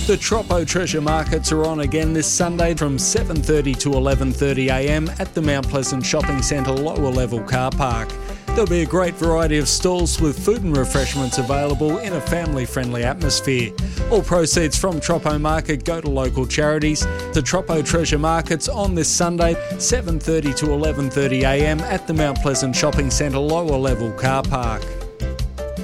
The Troppo Treasure Markets are on again this Sunday from 7:30 to 11:30am at the Mount Pleasant Shopping Centre lower level car park. There'll be a great variety of stalls with food and refreshments available in a family-friendly atmosphere. All proceeds from Troppo Market go to local charities. The Troppo Treasure Markets on this Sunday, 7:30 to 11:30am at the Mount Pleasant Shopping Centre lower level car park.